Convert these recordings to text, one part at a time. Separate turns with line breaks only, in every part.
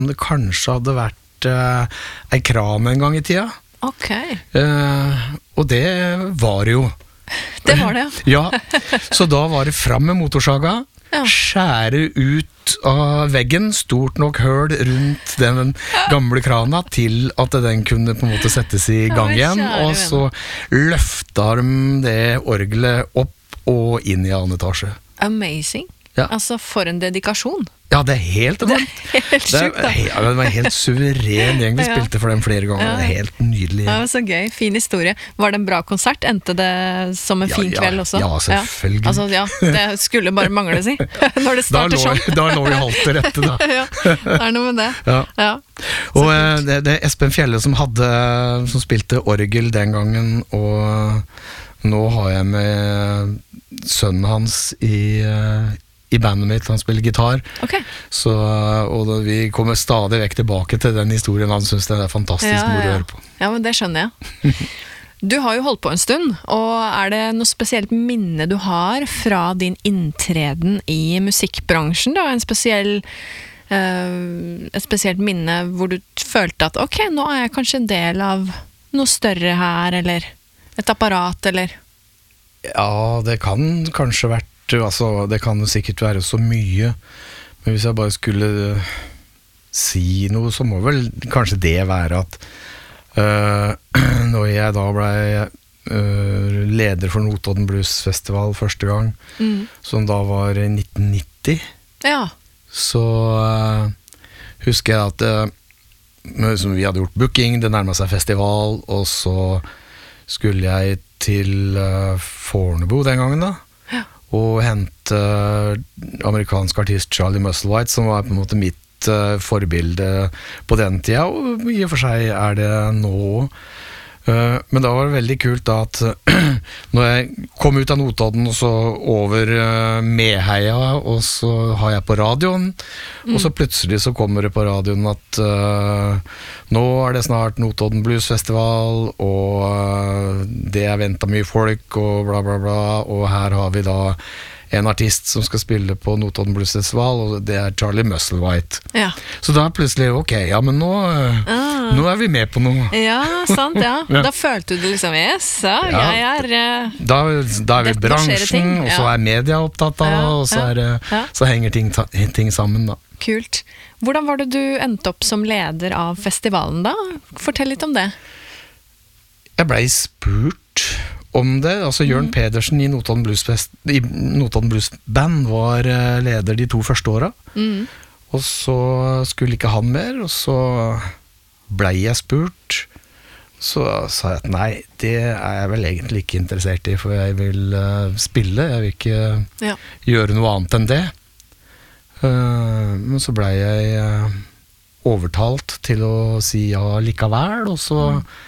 om det kanskje hadde vært ei kran en gang i tida.
Ok.
Og det var det jo.
Det var det,
ja. Så da var det fram med motorsaga, skjære ut av veggen, stort nok høl rundt den gamle krana til at den kunne på en måte settes i gang igjen, og så løfta de det orgelet opp og inn i annen etasje.
Amazing.
Ja.
Altså, for en dedikasjon.
Ja, det er helt enormt.
Det er helt sjukt, da.
Det var helt suveren gjeng. Vi spilte for dem flere ganger. Det er helt nydelig.
Ja, så gøy. Fin historie. Var det en bra konsert? Endte det som en fin kveld også?
Ja, selvfølgelig.
Altså, det skulle bare mangle, si. Når det starter sånn.
Da lå vi halvt til rette, da.
Ja, det er noe med det. Ja.
Og det er Espen Fjelle som spilte orgel den gangen, og nå har jeg med sønnen hans i bandet mitt, han spiller gitar.
Okay.
Så, og vi kommer stadig vekk tilbake til den historien, han synes det er fantastisk moro å høre på.
Ja, men det skjønner jeg. Du har jo holdt på en stund, og er det noe spesielt minne du har fra din inntreden i musikkbransjen da? Et spesielt minne hvor du følte at ok, nå er jeg kanskje en del av noe større her, eller et apparat, eller?
Ja, det kan kanskje vært, altså, det kan jo sikkert være så mye, men hvis jeg bare skulle si noe, så må vel kanskje det være at når jeg da ble leder for Notodden Blues Festival første gang, som da var i 1990, så husker jeg at som vi hadde gjort booking, det nærmet seg festival, og så skulle jeg til Fornebu den gangen da, og hente amerikansk artist Charlie Musselwhite, som var på en måte mitt forbilde på den tida, og i og for seg er det nå. Men da var det veldig kult da at når jeg kom ut av Notodden og så over Meheia, og så har jeg på radioen, og så plutselig så kommer det på radioen at nå er det snart Notodden Blues Festival, og det er ventet mye folk, og bla bla bla, og her har vi da en artist som skal spille på Notodden Blues Festival, og det er Charlie Musselwhite. Ja. Så da plutselig, ok, ja, men nå er vi med på noe.
Ja, sant, ja. Da følte du liksom, yes, jeg er...
Da er vi bransjen, og så er media opptatt av, og så henger ting sammen da.
Kult. Hvordan var det du endte opp som leder av festivalen da? Fortell litt om det.
Jeg ble spurt om det, altså Jørn Pedersen i Notodden Blues Band var leder de 2 første åra, og så skulle ikke han mer, og så ble jeg spurt, så sa jeg at nei, det er jeg vel egentlig ikke interessert i, for jeg vil spille, jeg vil ikke gjøre noe annet enn det. Men så ble jeg overtalt til å si ja likevel, og så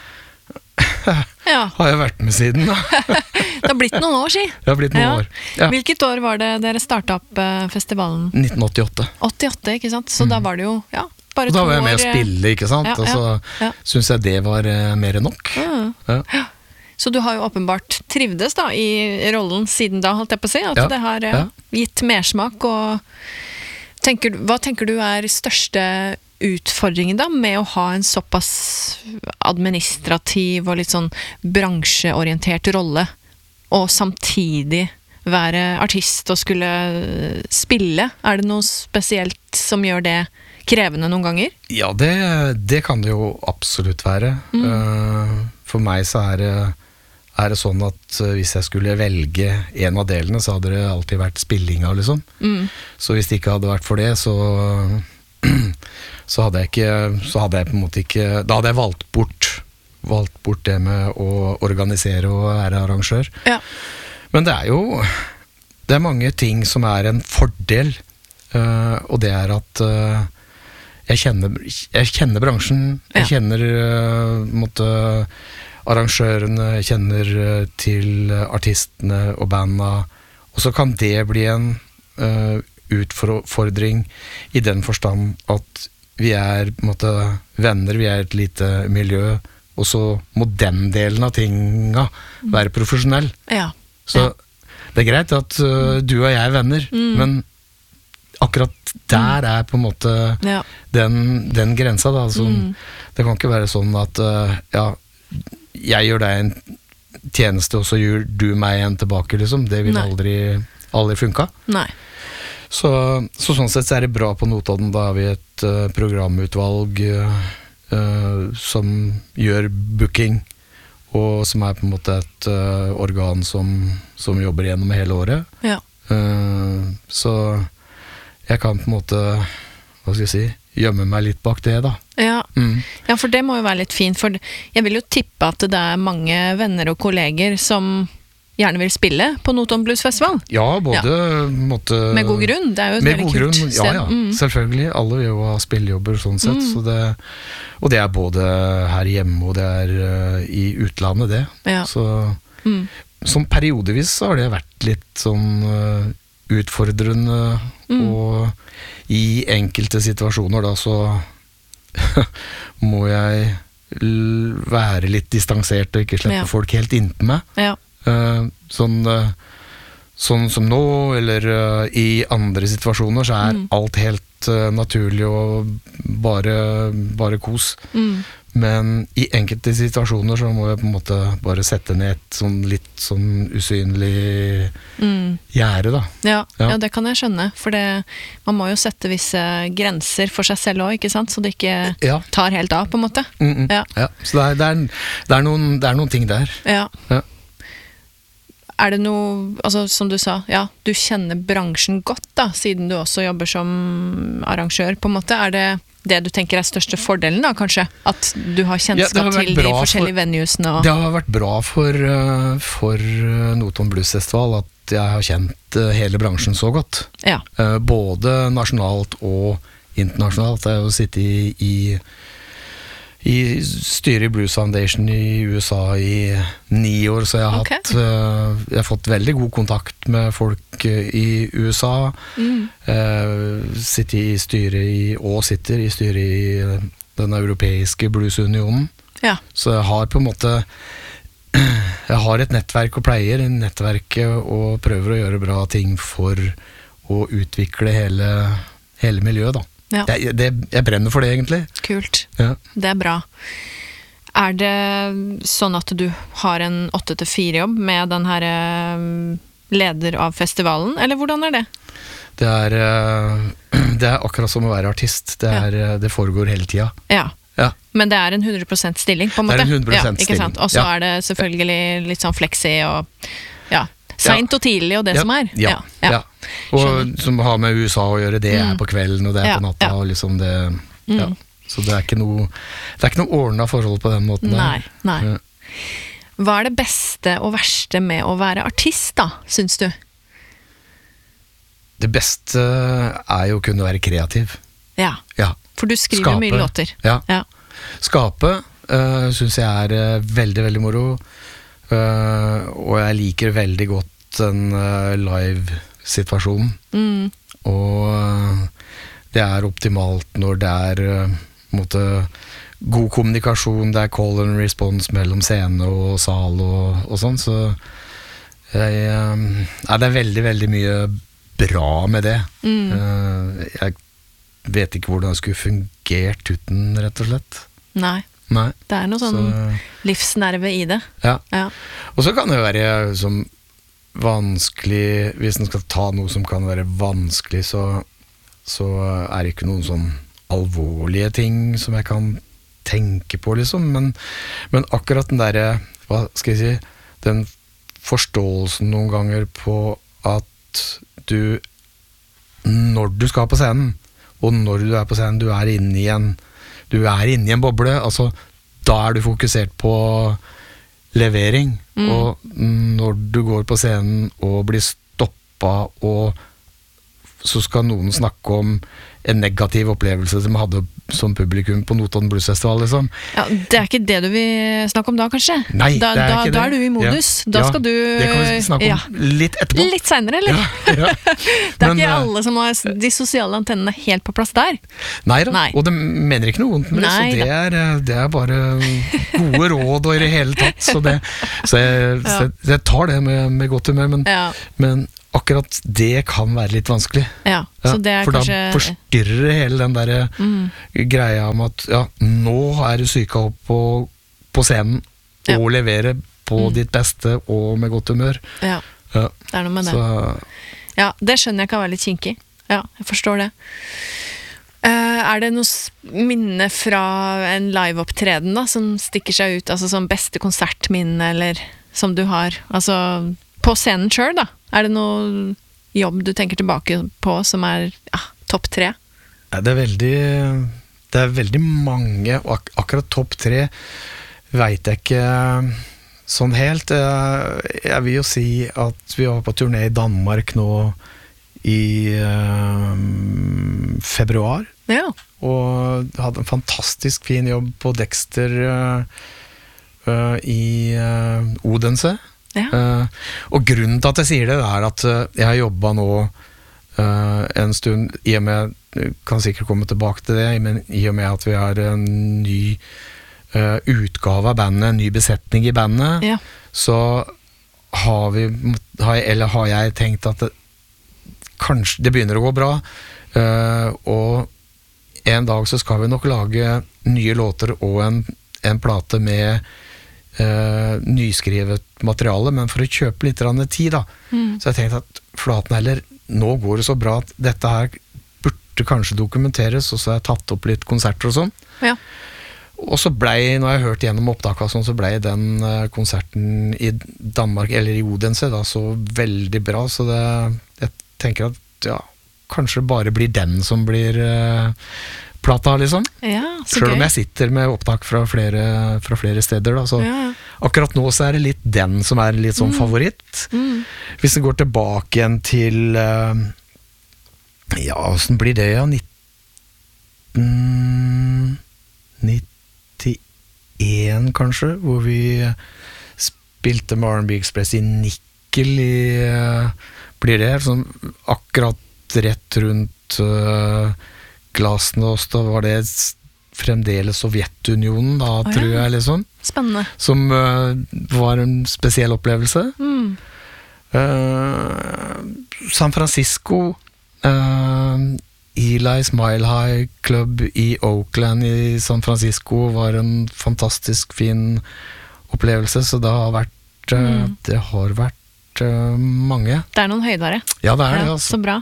har jeg vært med siden da.
Det har blitt noen år, si.
Det har blitt noen år. Ja.
Hvilket år var det dere startet opp festivalen?
1988.
88, ikke sant? Så da var det jo, bare 2 år.
Og da var jeg med å spille, ikke sant? Og så synes jeg det var mer enn nok.
Så du har jo åpenbart trivdes da i rollen siden da, holdt jeg på å si, at det har gitt mersmak, og hva tenker du er største utfordringen da, med å ha en såpass administrativ og litt sånn bransjeorientert rolle, og samtidig være artist og skulle spille? Er det noe spesielt som gjør det krevende noen ganger? Ja, det kan det jo absolutt være. For meg så er det sånn at hvis jeg skulle velge en av delene, så hadde det alltid vært spillinga, liksom. Så hvis det ikke hadde vært for det, så hadde jeg på en måte ikke, da hadde jeg valgt bort det med å organisere og være arrangør. Men det er mange ting som er en fordel, og det er at jeg kjenner bransjen, jeg kjenner arrangørene, jeg kjenner til artistene og bandene, og så kan det bli en utfordring i den forstand at vi er på en måte venner, vi er et lite miljø, og så må den delen av tinga være profesjonell. Så det er greit at du og jeg er venner, men akkurat
der er på en måte
Ja.
den grensa da, det kan ikke være sånn at ja, jeg gjør deg en tjeneste, og så gjør du meg en tilbake, liksom. Det vil
Nei.
aldri funka.
Nei.
Så sånn sett så er det bra på Notodden. Da har vi et programutvalg som gjør booking, og som er på en måte et organ som jobber gjennom hele året.
Ja.
Så jeg kan på en måte, hva skal jeg si, gjemme meg litt bak det da.
Ja. Ja, for det må jo være litt fint, for jeg vil jo tippe at det er mange venner og kolleger som gjerne vil spille på Notodden Blues Festival.
Ja, både måtte,
med god grunn, det er jo et veldig kult sted.
Ja, selvfølgelig. Alle vil jo ha spillejobber sånn sett, så og det er både her hjemme og det er i utlandet det.
Ja.
Så som periodevis så har det vært litt sånn utfordrende, og i enkelte situasjoner da så må jeg være litt distansert og ikke slippe folk helt inntil meg.
Ja.
Sånn som nå, eller i andre situasjoner, så er alt helt naturlig og bare kos. Men i enkelte situasjoner så må jeg på en måte bare sette ned et sånn litt sånn usynlig gjerde, da.
Ja, det kan jeg skjønne, for man må jo sette visse grenser for seg selv også, ikke sant? Så det ikke tar helt av, på en måte.
Ja, så det er noen ting der.
Ja. Er det noe, altså som du sa, ja, du kjenner bransjen godt da, siden du også jobber som arrangør, på en måte. Er det du tenker er største fordelen da, kanskje? At du har kjennskap til de forskjellige venuesene? Det
har vært bra for Notodden Blues Festival at jeg har kjent hele bransjen så godt.
Ja.
Både nasjonalt og internasjonalt. Jeg har jo sittet i styret i Blues Foundation i USA i 9 år, så jeg har fått veldig god kontakt med folk i USA. Sitter i styret i den europeiske bluesunionen.
Ja.
Så jeg har på en måte jeg har et nettverk og pleier i nettverket og prøver å gjøre bra ting for å utvikle hele miljøet da.
Ja.
Jeg brenner for det, egentlig.
Kult.
Ja.
Det er bra. Er det sånn at du har en 8-4-jobb med den her leder av festivalen, eller hvordan er det?
Det er akkurat som å være artist. Det foregår hele tida.
Ja. Men det er en 100% stilling, på en måte.
Det er en 100%
ikke sant? Og så er det selvfølgelig litt sånn flexi og sent og tidlig og det som er.
Ja. Og som har med USA å gjøre, det er på kvelden og det er på natta og liksom det. Så det er ikke noe ordnet forhold på den måten der.
Nei. Hva er det beste og verste med å være artist da, synes du?
Det beste er jo å kunne være kreativ.
Ja. For du skriver mye låter.
Ja. Skape synes jeg er veldig, veldig moro. Og jeg liker veldig godt den live-situasjonen. Og det er optimalt når det er god kommunikasjon, det er call and response mellom scene og sal og sånn, så det er veldig, veldig mye bra med det. Jeg vet ikke hvordan det skulle fungert uten, rett og slett.
Nei. Det er noe sånn livsnerve i det.
Ja. Og så kan det være som vanskelig, hvis en skal ta noe som kan være vanskelig, så er det ikke noen sånn alvorlige ting som jeg kan tenke på, liksom. Men akkurat den der, hva skal jeg si, den forståelsen noen ganger på at du, når du skal på scenen, og når du er på scenen, du er inne i en boble, altså da er du fokusert på levering, og når du går på scenen og blir stoppet, og så skal noen snakke om en negativ opplevelse som hadde som publikum på Notodden Blues Festival, liksom. Ja,
det er ikke det du vil snakke om da, kanskje?
Nei, det er ikke det.
Da er du i modus. Da skal du...
det kan vi snakke om litt etterpå.
Litt senere, eller?
Ja.
Det er ikke alle som har de sosiale antennene helt på plass der.
Nei, og det mener ikke noe vondt med det, så det er bare gode råd og i det hele tatt, så jeg tar det med godt humør, men akkurat det kan være litt vanskelig.
Ja, så det
for
kanskje...
da forstyrrer hele den der greia om at nå du psyka opp på scenen og leverer på ditt beste og med godt humør.
Ja, det noe med det. Ja, det skjønner jeg kan være litt kinkig. Ja, jeg forstår det. Det noe minne fra en live-opptreden da, som stikker seg ut, altså som beste konsertminne, eller som du har, altså på scenen selv da? Det noe jobb du tenker tilbake på som topp 3?
Det er veldig mange, og akkurat topp 3 vet jeg ikke sånn helt. Jeg vil jo si at vi var på turné i Danmark nå i februar, og hadde en fantastisk fin jobb på Dexter i Odense. Og grunnen til at jeg sier det at jeg har jobbet nå en stund, i og med, kan sikkert komme tilbake til det, men i og med at vi har en ny utgave av bandet, en ny besetning i bandet, så har jeg tenkt at kanskje det begynner å gå bra, og en dag så skal vi nok lage nye låter og en plate med nyskrevet materiale, men for å kjøpe litt tid da. Så jeg tenkte at flaten heller, nå går det så bra at dette her burde kanskje dokumenteres, og så har jeg tatt opp litt konserter og sånn. Og så når jeg hørte gjennom opptaket sånn, så ble den konserten i Danmark, eller i Odense da, så veldig bra, så jeg tenker at kanskje bare blir den som blir plata liksom. Selv om jeg sitter med opptak fra flere steder da, så akkurat nå så det litt den som litt sånn favoritt. Hvis det går tilbake igjen til hvordan blir det 1991 kanskje, hvor vi spilte med R&B Express i Nikkel blir det sånn akkurat rett rundt Glasnost, da var det fremdeles Sovjetunionen da, tror jeg liksom.
Spennende.
Som var en spesiell opplevelse. San Francisco, Eli's Mile High Club i Oakland i San Francisco var en fantastisk fin opplevelse, så det har vært mange. Det
noen høydere.
Ja, det det. Altså.
Så bra.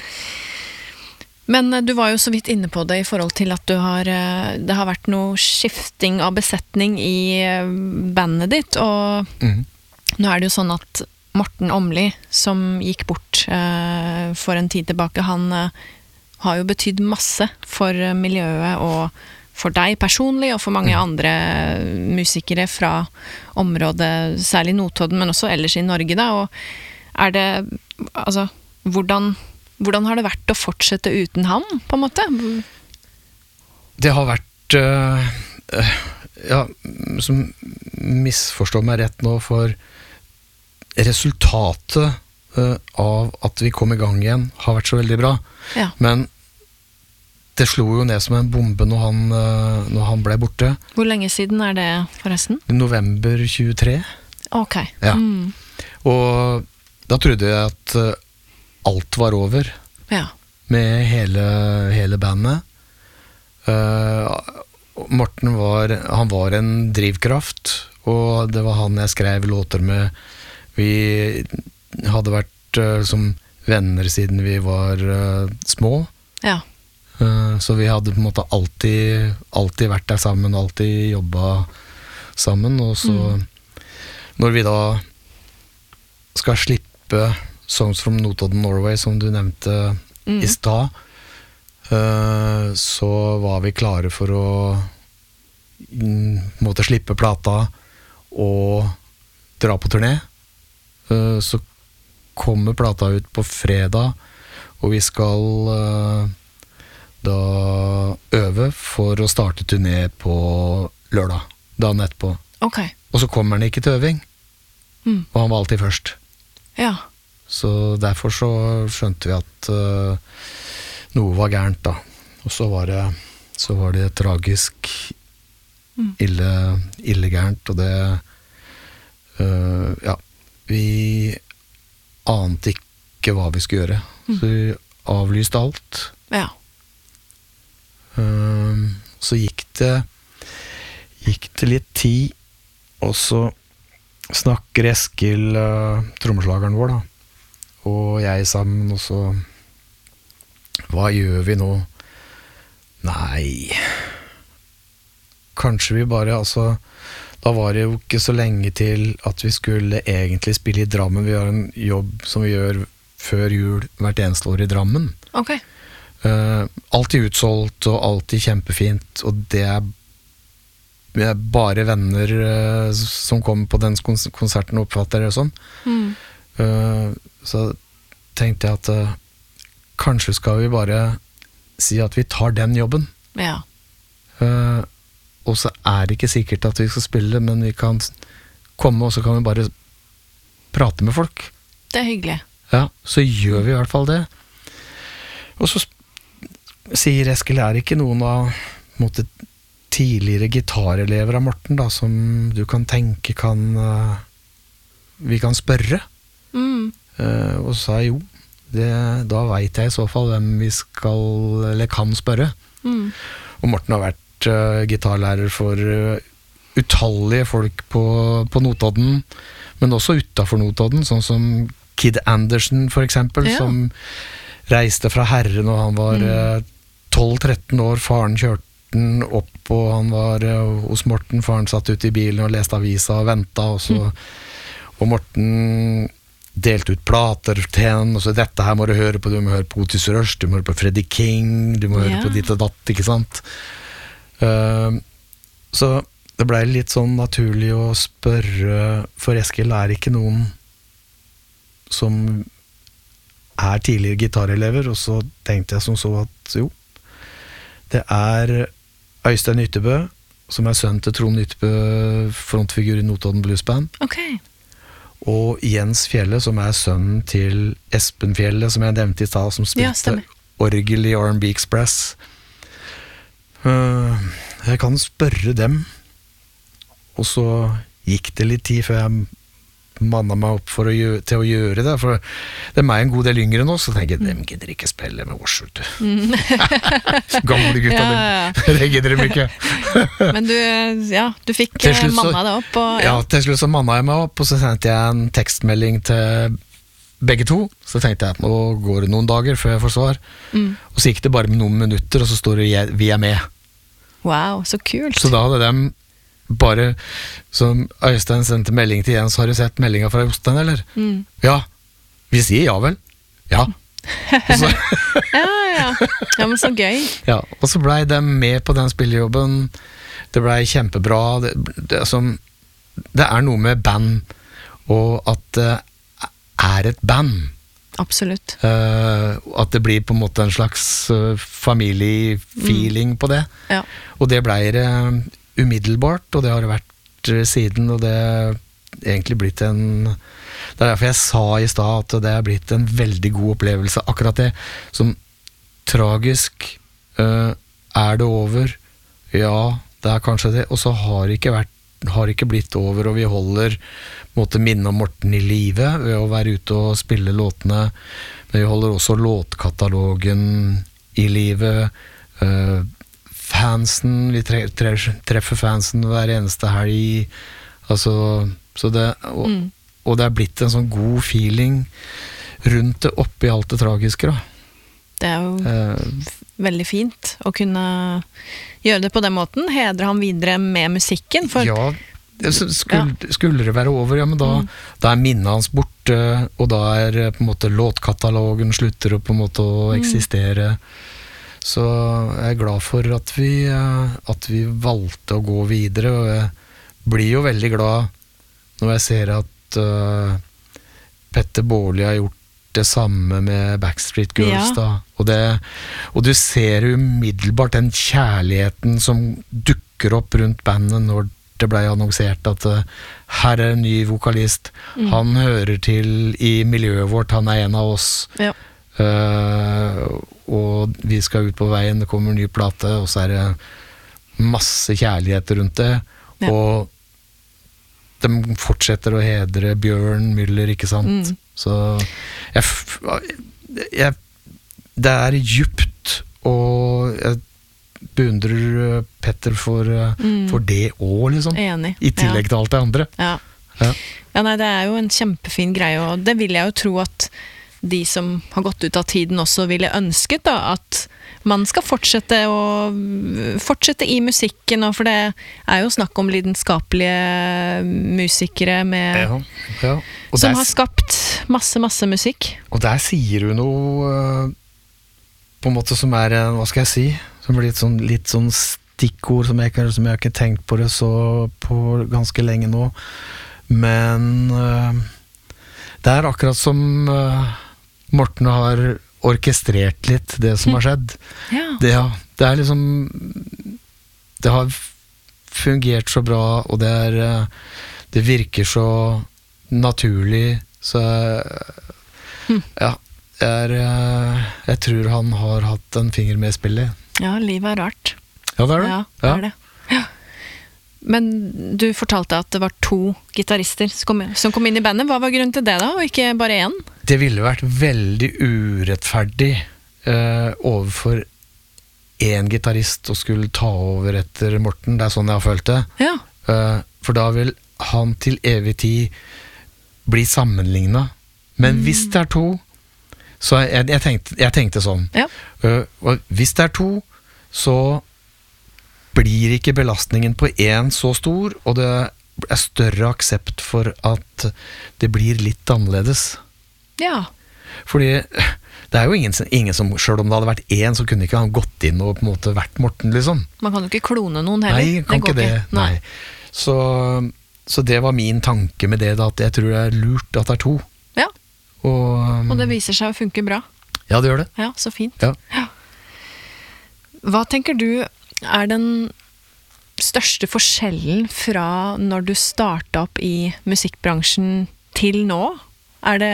Men du var jo så vidt inne på det i forhold til at det har vært noe skifting av besetning i bandet ditt, og nå det jo sånn at Morten Åmli, som gikk bort for en tid tilbake, han har jo betydd masse for miljøet og for deg personlig, og for mange andre musikere fra området, særlig Notodden, men også ellers i Norge da, og det, altså, hvordan har det vært å fortsette uten han, på en måte?
Det har vært, som misforstår meg rett nå, for resultatet av at vi kom i gang igjen har vært så veldig bra, men det slo jo ned som en bombe når han ble borte.
Hvor lenge siden det forresten?
November 23.
Ok.
Og da trodde jeg at alt var over med hele bandet. Morten var en drivkraft, og det var han jeg skrev låter med. Vi hadde vært som venner siden vi var små. Så vi hadde på en måte alltid vært der sammen, alltid jobbet sammen, og så når vi da skal slippe Songs from Notodden, Norway, som du nevnte i stad, så var vi klare for å måtte slippe plata og dra på turné. Så kommer plata ut på fredag, og vi skal da øve for å starte turné på lørdag, dagen etterpå. Og så kommer han ikke til øving, og han var alltid først. Så derfor så skjønte vi at noe var gærent da. Og så var det tragisk ille gærent, og det vi ante ikke hva vi skulle gjøre. Så vi avlyste alt.
Ja.
Så gikk det litt tid, og så snakker Eskil, trommeslageren vår da, og jeg sammen, og så hva gjør vi nå? Nei, kanskje vi bare, altså, da var det jo ikke så lenge til at vi skulle egentlig spille i Drammen. Vi har en jobb som vi gjør før jul hvert eneste år i Drammen.
Ok.
Alltid utsolgt og alltid kjempefint, og det er bare venner som kommer på den konserten og oppfatter det sånn. Så tenkte jeg at kanskje skal vi bare si at vi tar den jobben.
Ja.
Og så er det ikke sikkert at vi skal spille, men vi kan komme, og så kan vi bare prate med folk.
Det er hyggelig.
Ja, så gjør vi i hvert fall det. Og så sier Eskil, er det ikke noen av måte, tidligere gitarelever av Morten da, som du kan tenke vi kan spørre? Og så sa jeg jo, da vet jeg i så fall hvem vi skal eller kan spørre. Og Morten har vært gitarlærer for utallige folk på Notodden, men også utenfor Notodden, sånn som Kid Anderson for eksempel, som reiste fra Herre når han var 12-13 år. Faren kjørte den opp, og han var hos Morten. Faren satt ute i bilen og leste avisa og ventet, og Morten delte ut plater til henne, og så dette her må du høre på, du må høre på Otis Rush, du må høre på Freddie King, du må høre på ditt og datt, ikke sant? Så det ble litt sånn naturlig å spørre, for Eskil er ikke noen som er tidligere gitarelever, og så tenkte jeg som så at jo, det er Øystein Ytterbø, som er sønn til Trond Ytterbø, frontfigur i Notodden Blues Band.
Ok.
Og Jens Fjelle, som er sønnen til Espen Fjelle, som jeg nevnte i stad, som spilte orgel i R&B Express. Jeg kan spørre dem, og så gikk det litt tid før jeg mannet meg opp til å gjøre det, for de er en god del yngre nå, så tenker jeg, dem gidder ikke spille med oss, vet du. Gamle gutta, det gidder de ikke.
Men du fikk mannet deg opp.
Ja, til slutt så mannet jeg meg opp, og så sendte jeg en tekstmelding til begge to, så tenkte jeg, nå går det noen dager før jeg får svar, og så gikk det bare med noen minutter, og så står det, vi er med.
Wow, så kult.
Så da hadde de bare, som Øystein sendte melding til Jens, har du sett meldingen fra Jostein, eller? Ja, vi sier ja vel. Ja. Og så,
ja, men så gøy.
Ja, og så ble de med på den spillejobben. Det ble kjempebra. Det er noe med band, og at det er et band.
Absolutt.
At det blir på en måte en slags familiefeeling på det.
Ja.
Og det ble det umiddelbart, og det har det vært siden, og det er egentlig blitt det er derfor jeg sa i stad at det er blitt en veldig god opplevelse. Akkurat det som tragisk er det over? Ja, det er kanskje det, og så har det ikke blitt over, og vi holder minne om Morten i live ved å være ute og spille låtene, men vi holder også låtkatalogen i live. Fansen, vi treffer fansen hver eneste helg, altså, så det, og det er blitt en sånn god feeling rundt det oppi alt det tragiske da.
Det er jo veldig fint å kunne gjøre det på den måten, hedre ham videre med musikken. For
ja, skulle det være over, ja, men da er minnet hans borte, og da er på en måte låtkatalogen slutter å på en måte å eksistere. Så jeg er glad for at vi valgte å gå videre, og jeg blir jo veldig glad når jeg ser at Petter Baarli har gjort det samme med Backstreet Girls da. Og du ser umiddelbart den kjærligheten som dukker opp rundt bandet når det ble annonsert at her er en ny vokalist, han hører til i miljøet vårt, han er en av oss. Ja. Og vi skal ut på veien, det kommer en ny plate, og så er det masse kjærlighet rundt det, og de fortsetter å hedre Bjørn Müller, ikke sant? Så jeg det djupt, og jeg beundrer Petter for det også, liksom.
Enig.
I tillegg til alt det andre.
Ja. Nei, det jo en kjempefin greie, og det vil jeg jo tro at de som har gått ut av tiden også ville ønsket da, at man skal fortsette i musikken, og for det jo snakk om lidenskapelige musikere med, som har skapt masse musikk. Og der sier du noe på en måte som hva skal jeg si, som blir litt sånn stikkord som jeg har ikke tenkt på det så på ganske lenge nå, men det akkurat som Morten har orkestrert litt det som har skjedd. Ja. Det liksom det har fungert så bra, og det virker så naturlig, så ja, jeg tror han har hatt en finger med i spillet. Ja, livet rart. Ja, det det. Ja, det. Ja. Men du fortalte at det var 2 gitarister som kom inn i bandet. Hva var grunnen til det da, og ikke bare 1? Det ville vært veldig urettferdig overfor en gitarist å skulle ta over etter Morten. Det sånn jeg har følt det. Ja. For da vil han til evig tid bli sammenlignet. Men hvis det 2, så jeg tenkte sånn. Ja. Og hvis det 2, så blir ikke belastningen på en så stor, og det større aksept for at det blir litt annerledes. Ja. Fordi det jo ingen som, selv om det hadde vært en, så kunne ikke han gått inn og på en måte vært Morten, liksom. Man kan jo ikke klone noen heller. Nei, kan ikke det. Nei. Så det var min tanke med det, da, at jeg tror det lurt at det 2. Ja. Og det viser seg å funke bra. Ja, det gjør det. Ja, så fint. Ja. Hva tenker du den største forskjellen fra når du startet opp i musikkbransjen til nå? Det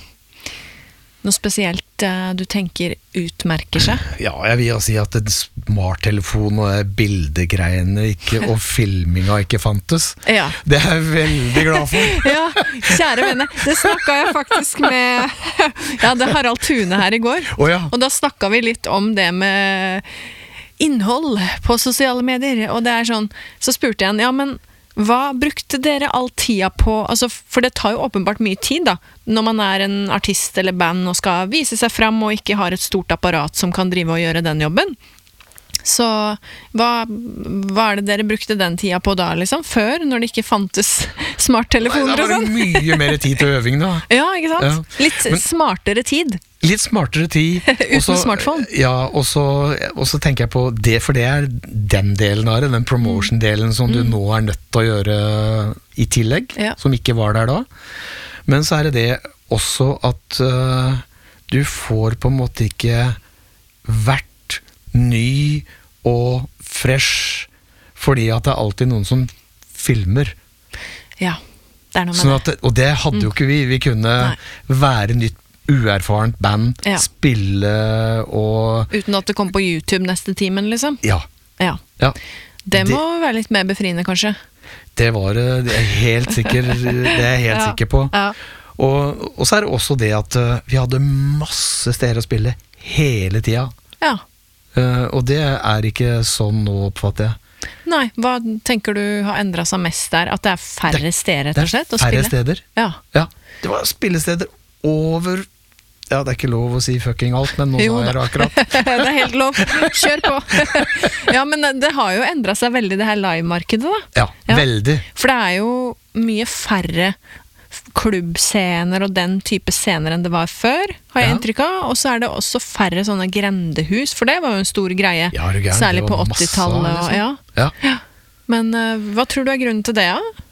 noe spesielt du tenker utmerker seg? Ja, jeg vil si at en smarttelefon og bildegreiene og filminga ikke fantes. Ja. Det jeg veldig glad for. Ja, kjære venner, det snakket jeg faktisk med det Harald Thune her i går. Ja. Og da snakket vi litt om det med innhold på sosiale medier, og det sånn, så spurte jeg han, ja, men hva brukte dere all tida på, altså, for det tar jo åpenbart mye tid da, når man en artist eller band og skal vise seg frem og ikke har et stort apparat som kan drive og gjøre den jobben. Så hva det dere brukte den tida på da, liksom, før, når det ikke fantes smarttelefoner og sånn? Det var mye mer tid til øving da. Ja, ikke sant? Ja. Litt smartere tid. Litt smartere tid. Uten smartphone. Ja, og så tenker jeg på det, for det den delen av det, den promotion-delen som du nå nødt til å gjøre i tillegg, som ikke var der da. Men så det også at du får på en måte ikke vært ny og fresh, fordi at det alltid noen som filmer. Ja, det noe med sånn det. Og det hadde jo ikke vi. Vi kunne være nytt, uerfarent band, spille og... Uten at det kom på YouTube neste timen, liksom? Ja. Det må være litt mer befriende, kanskje? Det var det helt sikker, det jeg helt sikker på. Ja. Og så det også det at vi hadde masse steder å spille hele tida. Ja. Og det ikke sånn nå, oppfatter jeg. Nei, hva tenker du har endret seg mest der? At det færre steder, rett og slett, å spille? Det færre steder. Ja. Det var spillesteder over... Ja, det ikke lov å si fucking alt, men nå sa jeg det akkurat. Det helt lov. Kjør på. Ja, men det har jo endret seg veldig, det her live-markedet, da. Ja, veldig. For det jo mye færre klubbscener og den type scener enn det var før, har jeg inntrykk av, og så det også færre sånne grendehus, for det var jo en stor greie, særlig på 80-tallet. Liksom. Ja. Men hva tror du grunnen til det, da?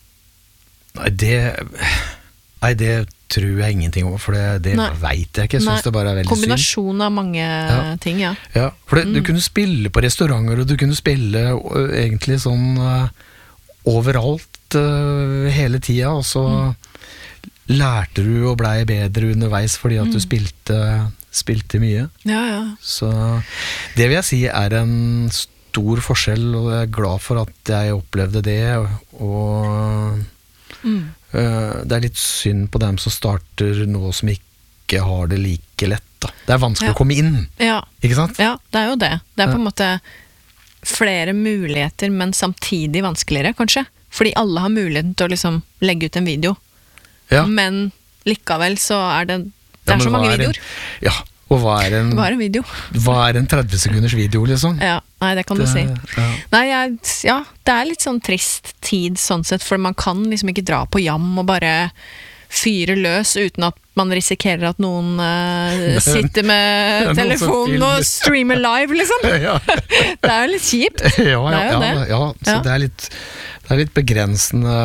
Nei, det tror jeg ingenting om, for det vet jeg ikke. Jeg synes det bare veldig synd. Kombinasjon av mange ting, ja. Ja, for du kunne spille på restauranter, og du kunne spille egentlig sånn overalt hele tida, og så lærte du og blei bedre underveis fordi at du spilte mye. Ja. Så det vil jeg si en stor forskjell, og jeg glad for at jeg opplevde det, og
det litt synd på dem som starter nå som ikke har det like lett da. Det vanskelig å komme inn,
Ja.
ikke sant?
Ja, det jo det. Det på en måte flere muligheter, men samtidig vanskeligere, kanskje. Fordi alle har muligheten til å liksom legge ut en video.
Ja.
Men likevel så det
Ja, men
så mange
hva
videoer.
Ja, og hva en
En video?
hva en 30 sekunders video, liksom?
Ja, nei, det kan du si.
Ja.
Nei, ja, det litt sånn trist tid sånn sett, for man kan liksom ikke dra på jam og bare fyre løs uten at man risikerer at noen sitter med
noen som
telefonen
filmer.
og streamer live, liksom.
Ja.
Det jo litt kjipt.
Ja,
Det jo det.
ja, så
Ja.
det litt begrensende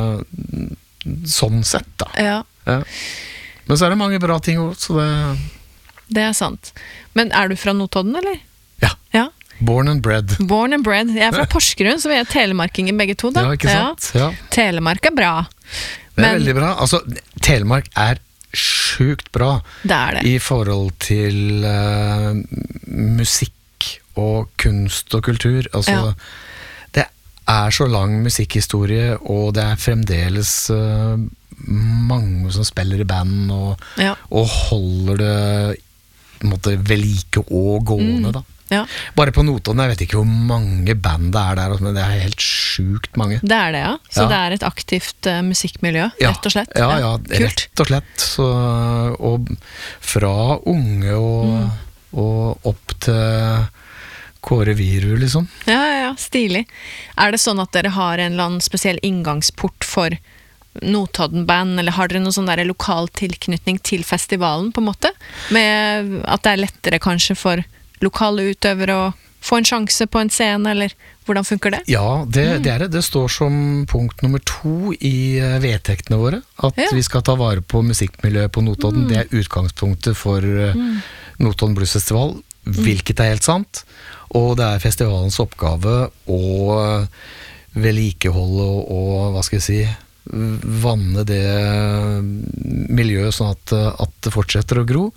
sånn sett, da.
Ja,
Ja. Men så det mange bra ting også, så
det sant. Men du fra Notodden, eller?
ja.
Ja.
Born and bred.
Born and bred. Jeg fra Porsgrunn, så vi telemarkinger begge to, da.
Ja, ikke sant? Ja.
Telemark bra.
Det
Men
veldig bra. Altså, Telemark sjukt bra
det.
i forhold til musikk og kunst og kultur. Altså,
Ja.
det så lang musikkhistorie, og det fremdeles mange som spiller i band og,
Ja.
og holder det på en måte ved like og gående, da.
Ja,
Bare på Notodden, jeg vet ikke hvor mange band det der, men det helt sjukt mange.
det det, ja. Så
Ja.
det et aktivt musikkmiljø,
Ja,
rett og slett.
Ja,
Kult.
rett og slett. Så, og fra unge og opp til Kåre Viru, liksom.
Ja, stilig. Det sånn at dere har en eller annen spesiell inngangsport for Notodden-band, eller har dere noen sånn der lokal tilknytning til festivalen, på en måte? Med at det lettere kanskje for lokale utøvere å få en sjanse på en scene, eller hvordan funker det?
Ja, det det. Det står som punkt nummer 2 i vedtektene våre, at
Ja.
vi skal ta vare på musikkmiljøet på Notodden. Det utgangspunktet for Notodden Blues Festival, hvilket helt sant. Og det festivalens oppgave å vedlikeholde og hva skal jeg si, vanne det miljøet sånn at det fortsetter å gro.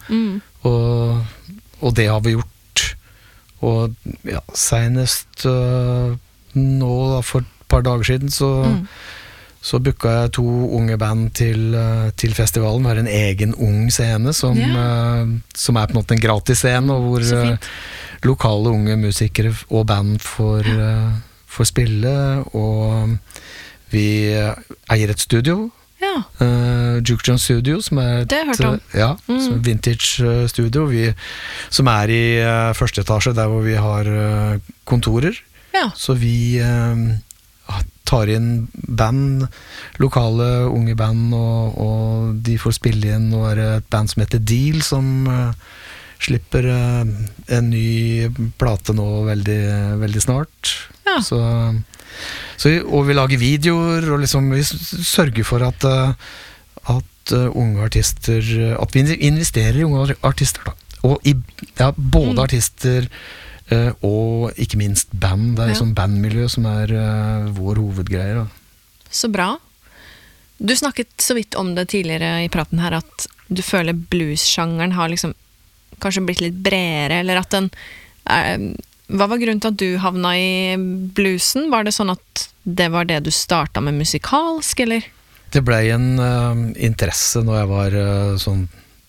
Og det har vi gjort. Og ja, senest nå da, for et par dager siden så booka jeg 2 unge band til festivalen. Vi har en egen ung scene som på en måte en gratis scene, og hvor lokale unge musikere og band får spille, og vi eier et studio,
Ja,
Juke John Studio, som
Det har jeg hørt om.
Ja, som vintage studio, som i første etasje, der hvor vi har kontorer.
ja.
Så vi tar inn band, lokale unge band, og de får spille inn. Nå det et band som heter Deal, som slipper en ny plate nå veldig, veldig snart.
Ja.
Og vi lager videoer, og liksom vi sørger for at unge artister, at vi investerer i unge artister, da. Og både artister og ikke minst band. Det sånn bandmiljø som vår hovedgreie, da.
Så bra. Du snakket så vidt om det tidligere i praten her, at du føler blues-sjangeren har liksom kanskje blitt litt bredere, eller at den hva var grunnen til at du havna i bluesen? Var det sånn at det var det du starta med musikalsk, eller?
Det ble en interesse når jeg var sånn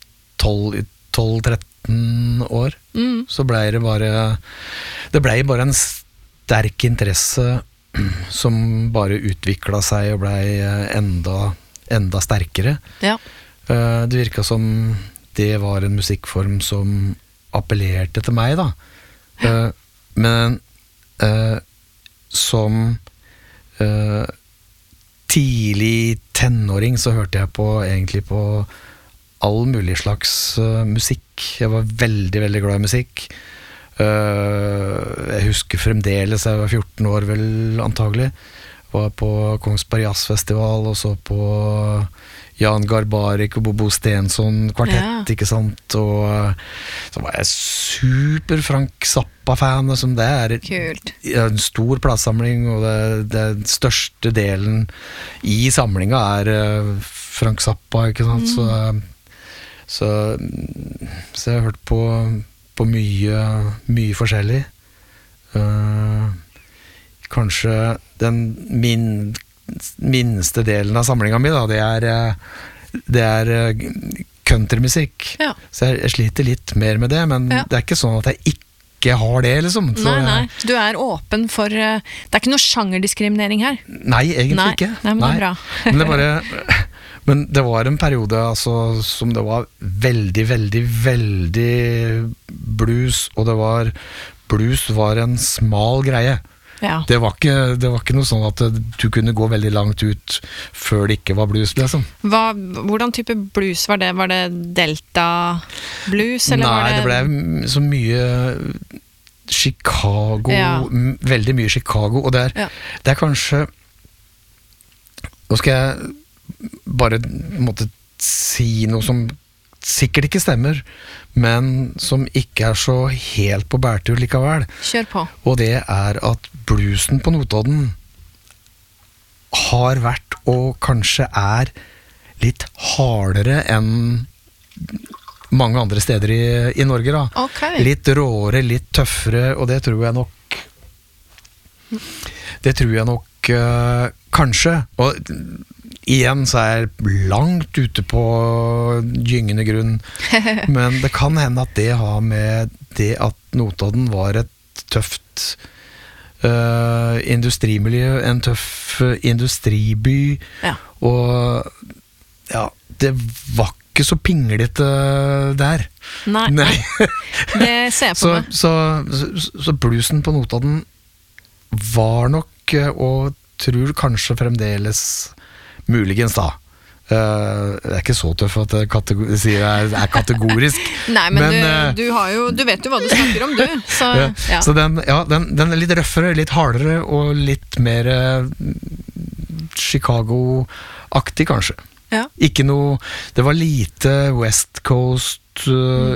12-13 år. Så ble det ble en sterk interesse som bare utvikla seg og ble enda sterkere.
Ja.
Det virka som det var en musikkform som appellerte til meg, da. Men som tidlig tenåring så hørte jeg egentlig på all mulig slags musikk. Jeg var veldig, veldig glad i musikk. Jeg husker fremdeles, jeg var 14 år vel antagelig, var på Kongsberg Jazzfestival og så på Jan Garbarek og Bobo Stensson kvartett, ikke sant, og så var jeg super Frank Zappa-fan, som det
Kult.
en stor platesamling, og det største delen i samlinga Frank Zappa, ikke sant, så jeg har hørt på mye forskjellig. Kanskje minste delen av samlinga mi, da, det er countrymusikk.
Ja.
Så jeg sliter litt mer med det, men
Ja.
det er ikke sånn at jeg ikke har det, liksom. Så
Nei, du er åpen for det er ikke noe sjangerdiskriminering her.
Nei, egentlig ikke.
Nei, men det er bra.
Men det bare Men det var en periode altså, som det var veldig, veldig, veldig blues, og blues var en smal greie.
Ja.
Det var ikke noe sånn at du kunne gå veldig langt ut før det ikke var blues, liksom.
Hvordan type blues var det? Var det Delta blues, eller
Nei,
var
det ble så mye Chicago,
Ja.
veldig mye Chicago, og det er kanskje Nå skal jeg bare måtte si noe som sikkert ikke stemmer, men som ikke er så helt på bærtur likevel.
Kjør på.
Og det er at bluesen på Notodden har vært, og kanskje er, litt hardere enn mange andre steder i Norge, da.
Ok.
Litt råere, litt tøffere, og det tror jeg nok kanskje. Og igjen så er jeg langt ute på gyngende grunn, men det kan hende at det har med det at Notodden var et tøft industrimiljø, en tøff industriby, og ja, det var ikke så pinglete der.
Nei. Det ser jeg på meg.
Så bluesen på Notodden var nok, og tror kanskje fremdeles muligens da. Det er ikke så tøff at jeg sier det er kategorisk.
Nei, men du vet jo hva du snakker om, du. Så, ja.
Så den er litt røffere, litt hardere, og litt mer Chicago-aktig, kanskje.
Ja.
Ikke noe, det var lite West Coast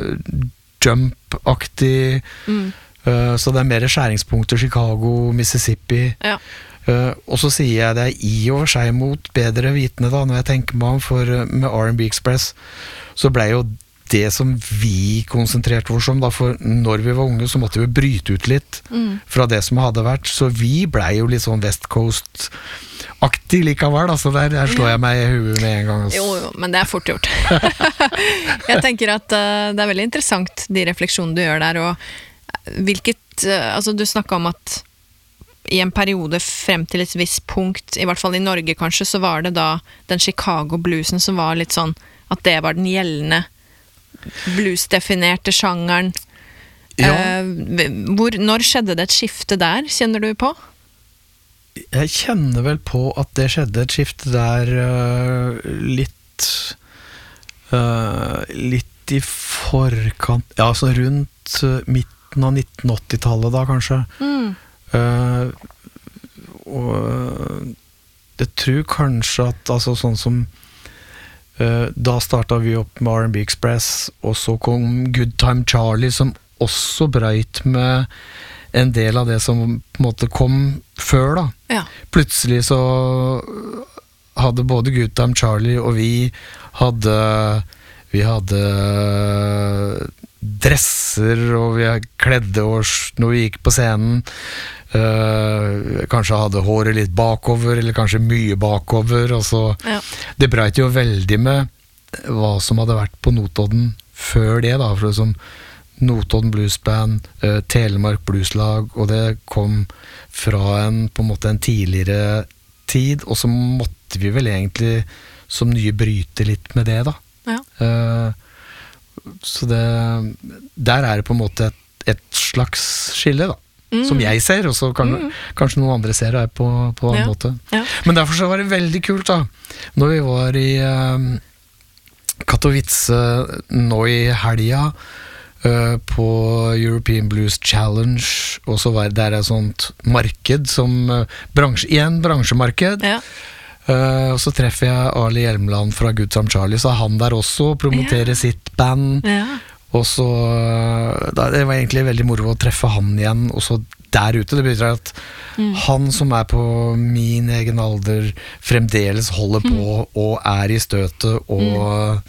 jump-aktig, så det er mer skjæringspunkter Chicago, Mississippi.
Ja.
Og så sier jeg det i og for seg mot bedre vitende da, når jeg tenker meg om, for med R&B Express så ble jo det som vi konsentrerte oss om da, for når vi var unge så måtte vi bryte ut litt fra det som hadde vært, så vi ble jo litt sånn West Coast-aktig likevel, altså der slår jeg meg i huet med en gang også.
Jo, men det er fort gjort. Jeg tenker at det er veldig interessant de refleksjonene du gjør der, og altså du snakket om at i en periode frem til et visst punkt, i hvert fall i Norge kanskje, så var det da den Chicago-bluesen som var litt sånn, at det var den gjeldende blues-definerte sjangeren.
Ja.
Når skjedde det et skifte der, kjenner du på?
Jeg kjenner vel på at det skjedde et skifte der litt i forkant, ja, altså rundt midten av 1980-tallet da, kanskje. Og jeg tror kanskje at altså sånn som da startet vi opp med R&B Express, og så kom Good Time Charlie, som også brøyt med en del av det som på en måte kom før da.
Ja.
Plutselig så hadde både Good Time Charlie og vi hadde dresser, og vi kledde oss når vi gikk på scenen, kanskje hadde håret litt bakover, eller kanskje mye bakover, og så det breit jo veldig med hva som hadde vært på Notodden før det da, for det som Notodden Bluesband, Telemark Blueslag, og det kom fra på en måte en tidligere tid, og så måtte vi vel egentlig som nye bryte litt med det da. Så der er det på en måte et slags skille da, som jeg ser, og så kanskje noen andre ser det på en måte. Ja. Men derfor så var det veldig kult da, når vi var i Katowice nå i helga, på European Blues Challenge, og så var det der et sånt marked som bransjemarked. Ja. Og så treffer jeg Ali Hjelmeland fra Good Time Charlie, så er han der også og promoterer sitt band. Og så det var egentlig veldig moro å treffe han igjen, og så der ute, det betyr at han som er på min egen alder fremdeles holder på og er i støtet og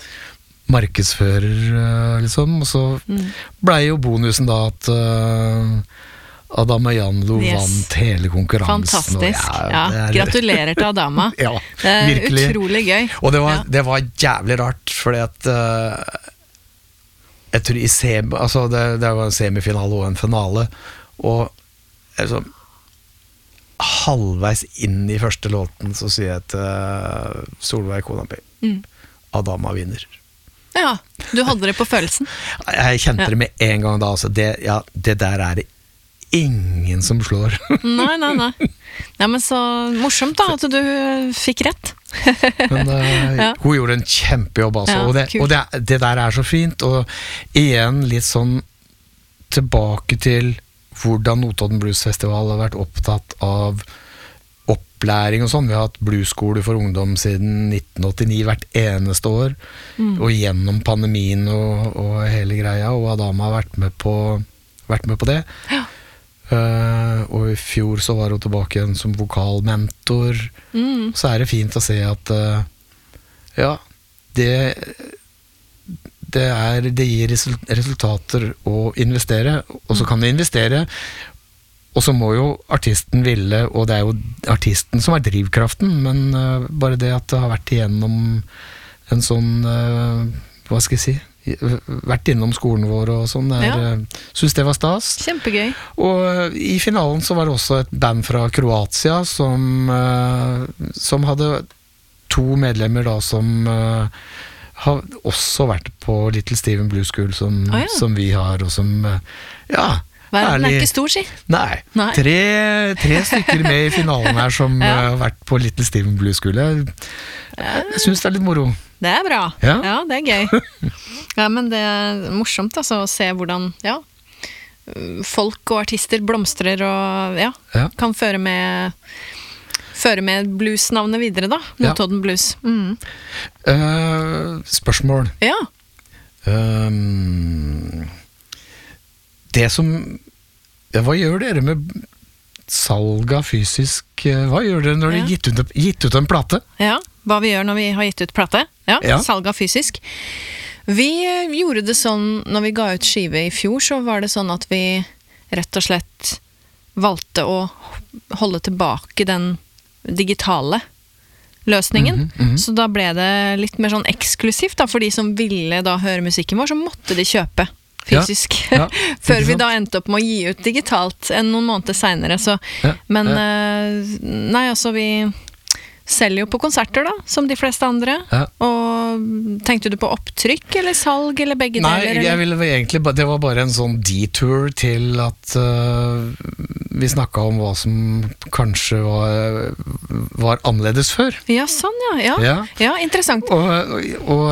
markedsfører liksom, og så ble jo bonusen da Adama Janlo vant hele konkurransen.
Fantastisk.
Og
Ja, gratulerer til Adama.
Ja,
Det er
virkelig.
utrolig gøy.
Og
Ja.
det var jævlig rart, fordi at jeg tror det var en semifinale og en finale, og altså, halvveis inn i første låten så sier jeg til Solveig kona mi, Adama vinner.
Ja, du hadde det på følelsen.
Jeg kjente det med en gang da, altså det der er det ingen som slår.
Nei. Nei, men så morsomt da, at du fikk rett.
Men
Ja.
hun gjorde en kjempejobb altså,
Ja,
og det der er så fint, og igjen litt sånn tilbake til hvordan Notodden Blues Festival har vært opptatt av opplæring og sånn. Vi har hatt bluesskole for ungdom siden 1989 hvert eneste år, og gjennom pandemien og hele greia, og Adama har vært med på det.
Ja.
Og i fjor så var hun tilbake igjen som vokalmentor. Så er det fint å se at ja, det gir resultater å investere, og så kan du investere, og så må jo artisten ville, og det er jo artisten som er drivkraften, men bare det at det har vært igjennom en sånn, hva skal jeg si, vært innom skolen vår og sånn, synes det var stas.
Kjempegøy.
Og i finalen så var det også et band fra Kroatia som hadde 2 medlemmer da som har også vært på Little Steven Blues School som vi har, og som
Verden er ikke stor, si.
Nei.
Nei.
3 stykker med i finalen her som har vært på Little Steven Blues School. Jeg synes det er litt moro.
Det er bra.
Ja.
Det er gøy. Ja, men det er morsomt altså, å se hvordan folk og artister blomstrer og kan føre med bluesnavnet videre da, Notodden Blues.
Spørsmål.
Ja.
Det som hva gjør dere med salg av fysisk, hva gjør dere når dere har gitt ut en plate?
Ja, hva vi gjør når vi har gitt ut plate. Ja. Salg av fysisk. Vi gjorde det sånn, når vi ga ut skive i fjor, så var det sånn at vi rett og slett valgte å holde tilbake den digitale løsningen. Så da ble det litt mer sånn eksklusivt da, for de som ville da høre musikken vår, så måtte de kjøpe fysisk. Før vi da endte opp med å gi ut digitalt noen måneder senere. Så. Men nei, altså vi selger jo på konserter da, som de fleste andre. Og tenkte du på opptrykk eller salg eller begge deler?
Nei, jeg ville egentlig, det var bare en sånn detour til at vi snakket om hva som kanskje var annerledes før.
Ja, sånn ja, interessant.
Og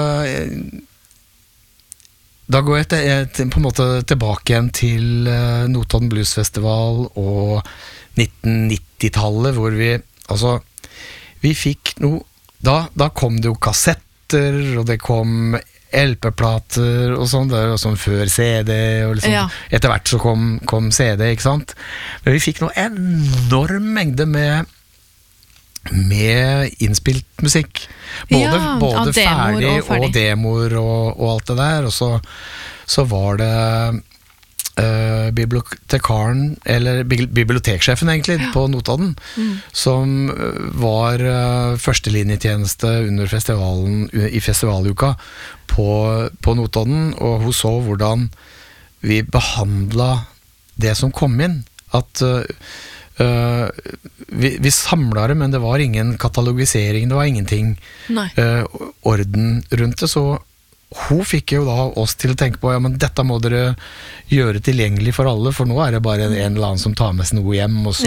da går jeg på en måte tilbake igjen til Notodden Blues Festival og 1990-tallet, hvor vi fikk noe, da kom det jo kassetter, og det kom LP-plater og sånn, og sånn før CD, og liksom, etter hvert så kom CD, ikke sant? Men vi fikk noe enorm mengde med innspilt musikk. Både ferdig og demoer og alt det der, og så var det bibliotekaren, eller biblioteksjefen egentlig, på Notodden, som var førstelinjetjeneste under festivalen, i festivaluka på Notodden, og hun så hvordan vi behandlet det som kom inn, at vi samlet det, men det var ingen katalogisering, det var ingenting orden rundt det, så hun fikk jo da oss til å tenke på, ja, men dette må dere gjøre tilgjengelig for alle, for nå er det bare en eller annen som tar med seg noe hjem, og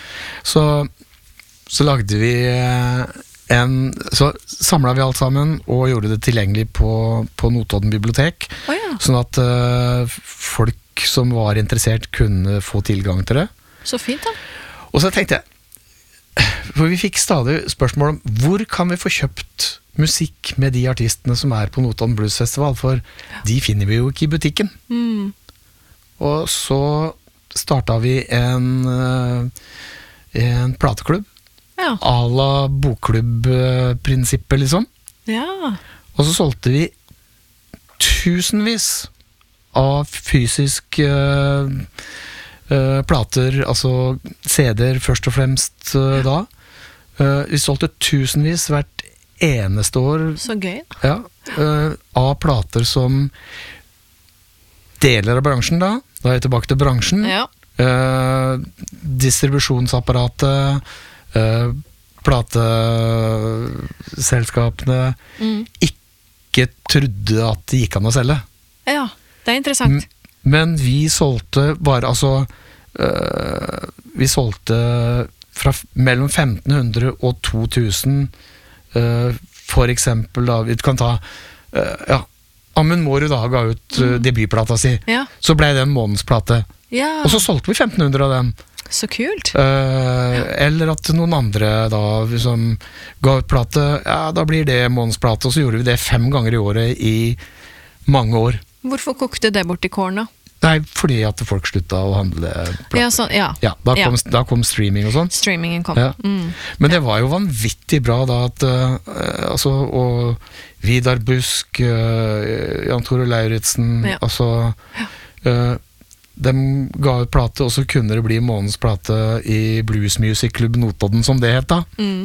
så lagde vi så samlet vi alt sammen og gjorde det tilgjengelig på Notodden bibliotek, sånn at folk som var interessert kunne få tilgang til det.
Så fint da.
Og så tenkte jeg, for vi fikk stadig spørsmål om hvor kan vi få kjøpt musikk med de artistene som er på Notodden Blues Festival, for de finner vi jo ikke i butikken. Og så startet vi en plateklubb, à la bokklubb-prinsippet liksom. Og så solgte vi tusenvis av fysisk plater, altså CD-er først og fremst da. Vi solgte tusenvis hvert eneste år.
Så gøy.
Ja, av plater som deler av bransjen da. Da er jeg tilbake til bransjen.
Ja.
Distribusjonsapparatet, plateselskapene ikke trodde at det gikk an å selge.
Ja, det er interessant.
Men vi solgte bare, altså vi solgte fra mellom 1500 og 2000 for eksempel da, vi kan ta Amund Mårud da ga ut debutplata si,
Ja.
så ble det en månedsplate,
Ja,
og så solgte vi 1500 av dem.
så kult.
Eller at noen andre da liksom ga ut plate, ja da blir det månedsplate, og så gjorde vi det 5 ganger i året i mange år.
Hvorfor kokte det bort i kåren da?
Nei, fordi at folk slutta å handle plate.
Ja, sånn, ja.
Ja, da kom streaming og sånn.
Streamingen kom.
Ja. Men det var jo vanvittig bra da at altså, og Vidar Busk, Jan Tore Lauritzen,
Ja.
altså de ga ut plate, og så kunne det bli månedsplate i Blues Music Club Notodden, som det het da,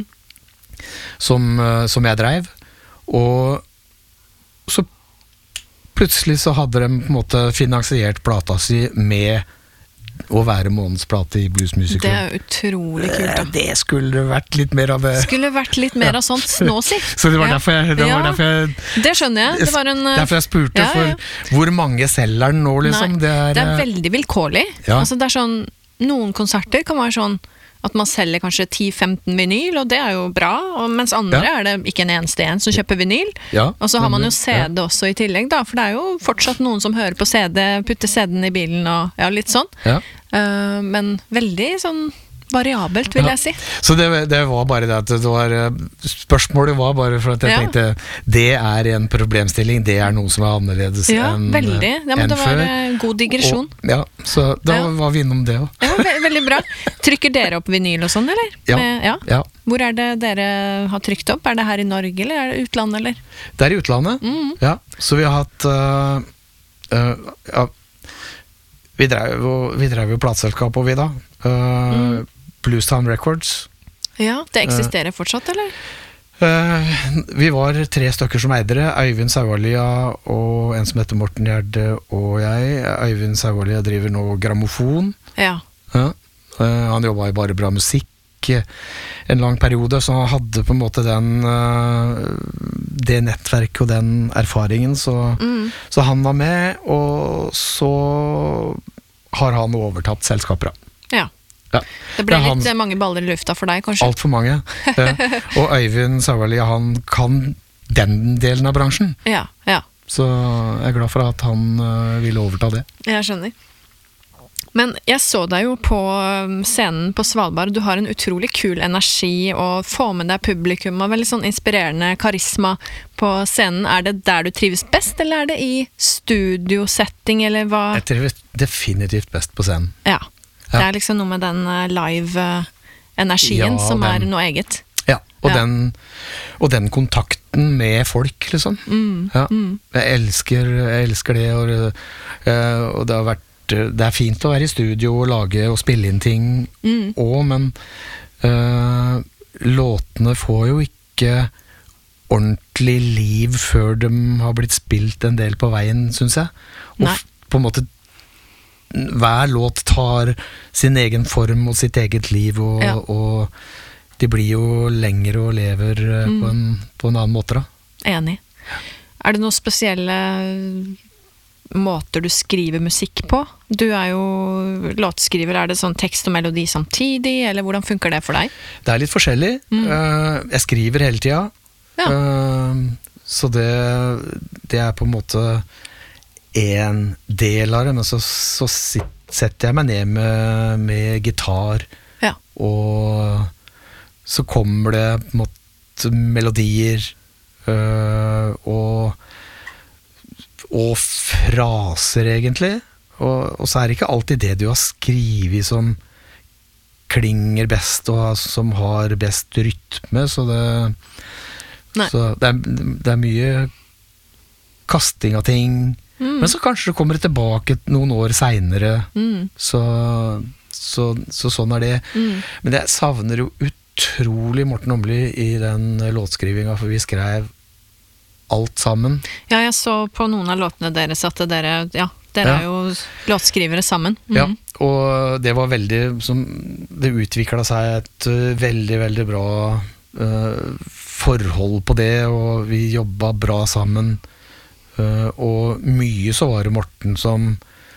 som jeg drev, og så plutselig så hadde de på en måte finansiert plata si med å være månedsplate i Blues Music
Det
Club.
er utrolig kult da.
Det skulle vært litt mer av det.
Skulle vært litt mer av sånt nå, si.
Så det var
Ja.
derfor jeg,
Ja.
derfor
Det skjønner jeg. Det var en...
derfor jeg spurte,
Ja, ja.
for hvor mange selger den nå, liksom?
Nei, det er veldig vilkårlig.
Ja.
Altså, det er sånn, noen konserter kan være sånn at man selger kanskje 10-15 vinyl, og det er jo bra, og mens andre
Ja.
er det ikke en eneste en som kjøper vinyl.
Ja,
Og så har man jo
nemlig.
CD også i tillegg, da, for det er jo fortsatt noen som hører på CD, putter CD-en i bilen og ja, litt sånn.
Ja.
Men veldig sånn variabelt, vil
Ja.
jeg si.
Så det var bare det at det var spørsmålet var bare for at jeg
Ja.
tenkte det er en problemstilling, det er noe som er annerledes
Ja,
enn
veldig. Ja, men
enn
det var
før.
god digresjon.
Og, ja, så da
Ja.
var vi innom det også.
Ja, veldig bra. Trykker dere opp vinyl og sånn, eller?
Ja.
Ja.
Ja.
Hvor er det dere har trykt opp? Er det her i Norge, eller er det utlandet, eller?
Det er i utlandet. Ja, så vi har hatt ja, vi drev jo plateselskap og vi da. Bluestown Records.
Ja, det eksisterer fortsatt, eller?
Vi var 3 stykker som eidere. Øyvind Saualia og en som heter Morten Gjerde og jeg. Øyvind Saualia driver nå grammofon.
Ja.
Ja. Han jobbet i Bare Bra Musikk en lang periode, så han hadde på en måte det nettverket og den erfaringen, så han var med, og så har han overtatt selskapet.
Ja.
Ja.
Det ble
Det er han-
litt mange baller i lufta for deg, kanskje?
Alt for mange. Og Øyvind Saualia, han kan den delen av bransjen,
Ja, ja.
så jeg er glad for at han ville overta det.
Jeg skjønner. Men jeg så deg jo på scenen på Svalbard. Du har en utrolig kul energi og får med deg publikum og veldig sånn inspirerende karisma på scenen. Er det der du trives best, eller er det i studiosetting, eller hva?
Jeg trives definitivt best på scenen.
Ja. Det
Ja.
er liksom noe med den live-energien
Ja,
som er
den-
noe eget.
Ja, og,
Ja.
den kontakten med folk, liksom. Ja. Jeg elsker det, og det har vært det er fint å være i studio og lage og spille inn ting også, men låtene får jo ikke ordentlig liv før de har blitt spilt en del på veien, synes jeg. Og
Nei.
på en måte hver låt tar sin egen form og sitt eget liv, og,
Ja.
og de blir jo lengre og lever på en annen måte da.
Enig. Er det noen spesielle måter du skriver musikk på? Du er jo låtskriver. Er det sånn tekst og melodi samtidig, eller hvordan funker det for deg?
Det er litt forskjellig. Jeg skriver hele tida.
Ja.
Så det er på en måte en del av det, men så setter jeg meg ned med gitar,
Ja.
og så kommer det på en måte melodier og fraser, egentlig. Og så er det ikke alltid det du har skrevet som klinger best, og som har best rytme, så
Nei.
det er mye kasting av ting, Men så kanskje det kommer tilbake noen år senere, så sånn er det. Men jeg savner jo utrolig Morten Åmli i den låtskrivinga, for vi skrev alt sammen.
Ja, jeg så på noen av låtene deres at dere er jo låtskrivere sammen.
Ja, og det var veldig, det utviklet seg et veldig, veldig bra forhold på det, og vi jobbet bra sammen, og mye så var det Morten som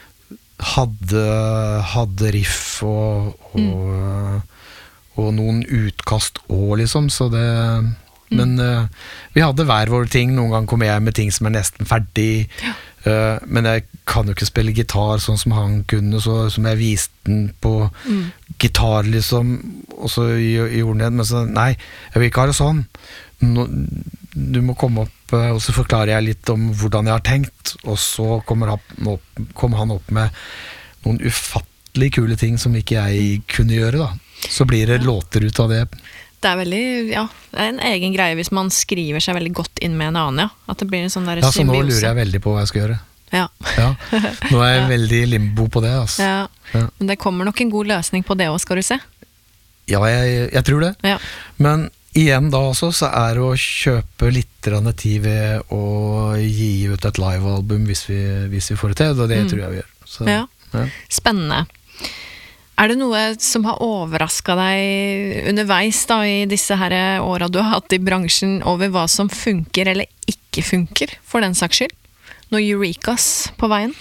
hadde riff og noen utkast også, liksom, så det men vi hadde hver vår ting. Noen gang kom jeg med ting som nesten ferdig, men jeg kan jo ikke spille gitar sånn som han kunne, så som jeg viste den på gitar liksom, og så gjorde han det, men så nei, jeg vil ikke ha det sånn. Du må komme opp, og så forklarer jeg litt om hvordan jeg har tenkt, og så kommer han opp med noen ufattelig kule ting som ikke jeg kunne gjøre da. Så blir det låter ut av det.
Det er veldig, det er en egen greie hvis man skriver seg veldig godt inn med en annen, at det blir en sånn der symbiose.
Så nå lurer jeg veldig på hva jeg skal gjøre.
Ja.
Nå er jeg veldig limbo på det, altså.
Ja. Men det kommer nok en god løsning på det også, skal du se. Ja,
jeg tror det. Ja. Men igjen da også, så er det å kjøpe litt tid ved å gi ut et live-album hvis vi får det til, og det tror jeg vi gjør. Så,
ja. Spennende. Er det noe som har overrasket deg underveis da, i disse her årene du har hatt i bransjen, over hva som funker eller ikke funker, for den saks skyld? Noe Eurekas på veien?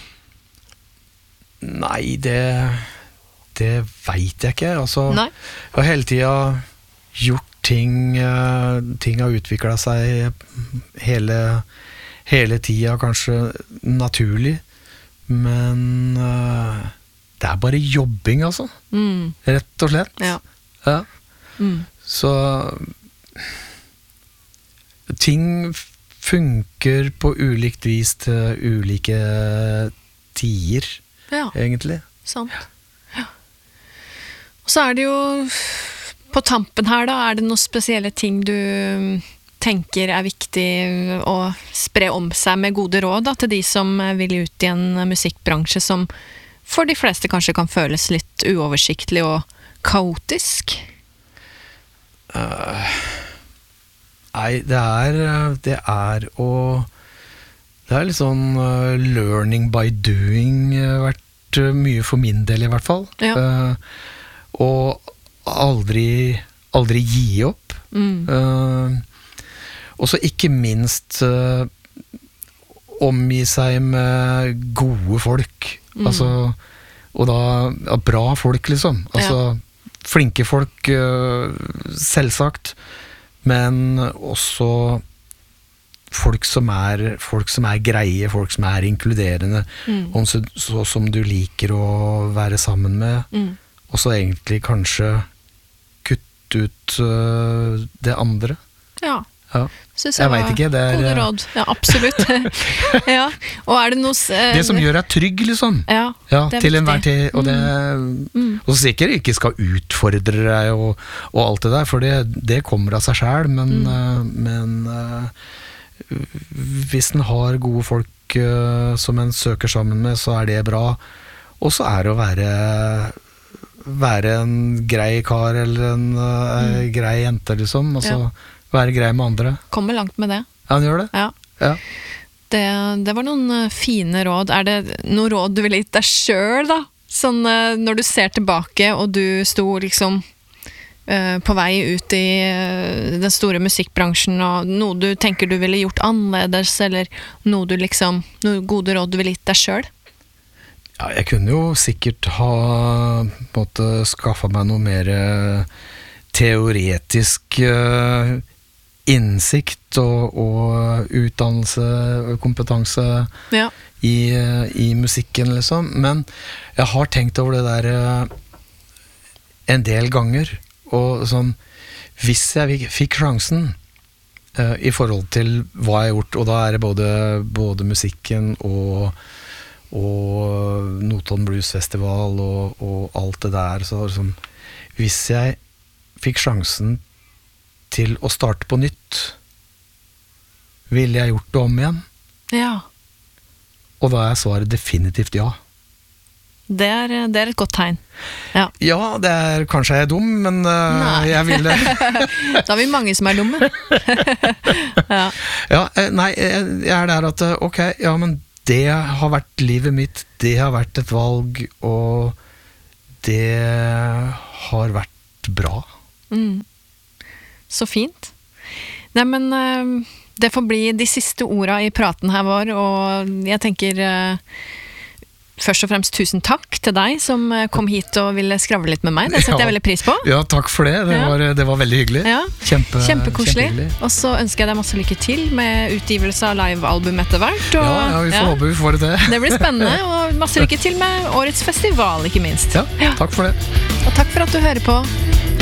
Nei, det vet jeg ikke. Altså, jeg har hele tiden gjort ting har utviklet seg hele tiden, kanskje naturlig, men det er bare jobbing, altså. Rett og slett. Ja. Så ting funker på ulikt vis til ulike tider, egentlig.
Sant. Ja. Og så er det jo på tampen her da, er det noen spesielle ting du tenker er viktig å spre om seg med gode råd da, til de som vil ut i en musikkbransje som for de fleste kanskje kan føles litt uoversiktlig og kaotisk? Nei, det er litt sånn learning by doing vært mye for min del i hvert fall. Ja. Og aldri gi opp. Og så ikke minst omgi seg med gode folk. Altså, og da bra folk liksom, altså flinke folk selvsagt, men også folk som er greie, folk som er inkluderende, så som du liker å være sammen med, og så egentlig kanskje kutte ut det andre. Ja. Jeg vet ikke, det er gode råd, ja, absolutt. Ja. Og er det noe
det som gjør deg trygg, liksom. Ja, til enhver tid, og det og sikkert ikke skal utfordre deg og alt det der, for det kommer av seg selv, men hvis en har gode folk som en søker sammen med, så er det bra. Og så er det å være en grei kar eller en grei jente, liksom, og så være grei med andre. Kommer langt med det. Ja, han gjør det. Ja. Det var noen fine råd. Er det noen råd du vil gi deg selv da? Sånn når du ser tilbake, og du sto liksom på vei ut i den store musikkbransjen, og noe du tenker du ville gjort annerledes, eller noen gode råd du vil gi deg selv? Ja, jeg kunne jo sikkert ha på en måte skaffet meg noe mer teoretisk innsikt og utdannelse og kompetanse i musikken, liksom. Men jeg har tenkt over det der en del ganger, og sånn, hvis jeg fikk sjansen i forhold til hva jeg har gjort, og da er det både musikken og Notodden Blues Festival og alt det der, så sånn, hvis jeg fikk sjansen til å starte på nytt, ville jeg gjort det om igjen. Ja. Og da er svaret definitivt ja.
Det er et godt tegn. Ja.
Ja, det er kanskje jeg er dum, men jeg ville
Da har vi mange som er dumme. Ja.
Ja, nei, jeg er der at ok, ja, men det har vært livet mitt, det har vært et valg, og det har vært bra.
Så fint. Nei, men det får bli de siste ordene i praten her vår, og jeg tenker først og fremst tusen takk til deg som kom hit og ville skravle litt med meg. Det setter jeg veldig pris på.
Ja, takk for det. Det var veldig hyggelig.
Ja. Kjempekoselig. Og så ønsker jeg deg masse lykke til med utgivelse av livealbum etter hvert. Og,
ja, vi får håpe vi får det til.
Det blir spennende, og masse lykke til med årets festival, ikke minst.
Ja, takk for det.
Og takk for at du hører på.